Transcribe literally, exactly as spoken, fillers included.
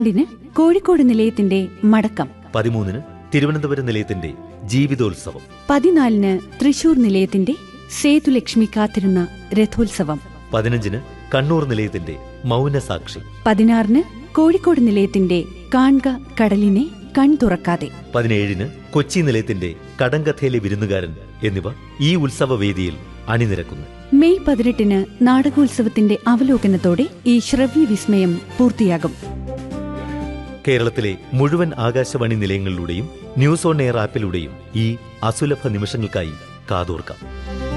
ിന് കോഴിക്കോട് നിലയത്തിന്റെ മടക്കം, പതിമൂന്നിന് തിരുവനന്തപുരം നിലയത്തിന്റെ ജീവിതോത്സവം, പതിനാലിന് തൃശൂർ നിലയത്തിന്റെ സേതുലക്ഷ്മി കാത്തിരുന്ന രഥോത്സവം, പതിനഞ്ചിന് കണ്ണൂർ നിലയത്തിന്റെ മൗനസാക്ഷി, പതിനാറിന് കോഴിക്കോട് നിലയത്തിന്റെ കാൺക കടലിനെ കൺ തുറക്കാതെ, പതിനേഴിന് കൊച്ചി നിലയത്തിന്റെ കടങ്കഥയിലെ വിരുന്നുകാരൻ എന്നിവ ഈ ഉത്സവവേദിയിൽ അണിനിരക്കുന്നു. മെയ് പതിനെട്ടിന് നാടകോത്സവത്തിന്റെ അവലോകനത്തോടെ ഈ ശ്രവ്യ വിസ്മയം പൂർത്തിയാകും. കേരളത്തിലെ മുഴുവൻ ആകാശവാണി നിലയങ്ങളിലൂടെയും ന്യൂസ് ഓൺ എയർ ആപ്പിലൂടെയും ഈ അസുലഭ നിമിഷങ്ങൾക്കായി കാതോർക്കാം.